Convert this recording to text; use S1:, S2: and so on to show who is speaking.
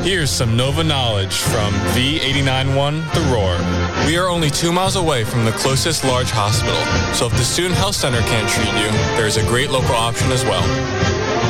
S1: Here's some Nova knowledge from V89.1 The Roar. We are only 2 miles away from the closest large hospital, so if the Student Health Center can't treat you, there is a great local option as well.